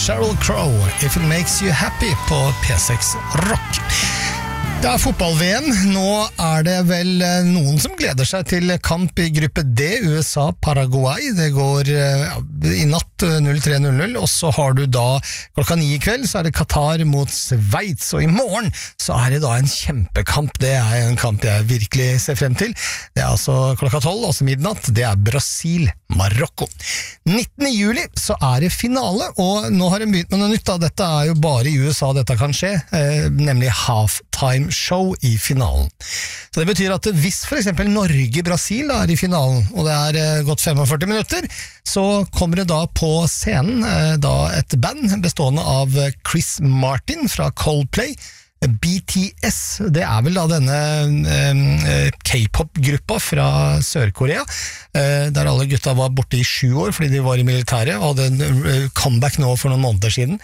Sheryl Crow, If It Makes You Happy på P6 Rock. Det er fotball-VM. Nå er det vel noen som gleder seg til kamp i gruppe D, USA-Paraguay. Det går i natt 03:00, og så har du da klokka 9 i kveld, så er det Qatar mot Sveits, og i morgen så er det da en kjempekamp. Det er en kamp jeg virkelig ser frem til. Det er altså klokka 12, altså midnatt. Det er Brasil-Marokko. 19. juli så er det finale, og nå har jeg begynt med noe nytt da. Dette er jo bare i USA dette kan skje, nemlig halftime show i finalen. Så det betyr at hvis for eksempel Norge-Brasil er i finalen, og det er gått 45 minutter, så kommer det da på scenen da et band bestående av Chris Martin fra Coldplay, BTS, det er vel da denne K-pop-gruppa fra Sør-Korea, der alle gutta var borte i 7 år fordi de var i militæret og hadde en comeback nå for noen måneder siden.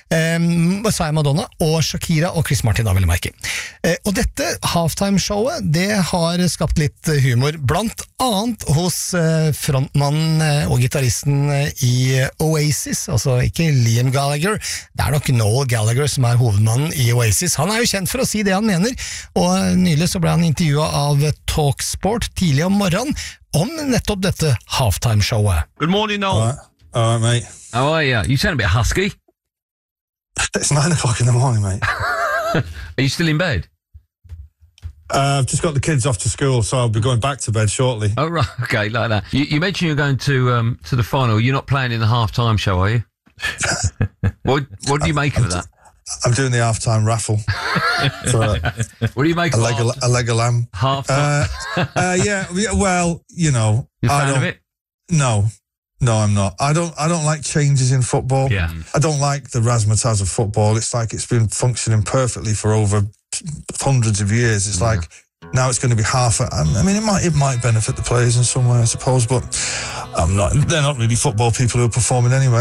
Så er Madonna og Shakira og Chris Martin da vil jeg merke. Og dette halftime-showet, det har skapt litt humor, blant annet hos frontmannen og gitaristen i Oasis, altså ikke Liam Gallagher, det er nok Noel Gallagher som er hovedmannen i Oasis. Han er jo kjent for å si det han mener, og nylig så ble han intervjuet av Talksport tidlig om morgenen om nettopp dette halftime-showet. Good morning, Noel. All right, mate. How are you? You sound a bit husky. It's 9 o'clock in the morning, mate. Are you still in bed? I've just got the kids off to school, so I'll be going back to bed shortly. Oh, right. Okay, like that. You mentioned you're going to the final. You're not playing in the halftime show, are you? What do you make of that? I'm doing the halftime raffle. What do you make of a leg of lamb? Halftime? Yeah, well, you know, You're a fan of it? No, I'm not. I don't like changes in football. Yeah. I don't like the razzmatazz of football. It's like it's been functioning perfectly for over hundreds of years. It's like now it's going to be half. I mean, it might benefit the players in some way, I suppose, but they're not really football people who are performing anyway.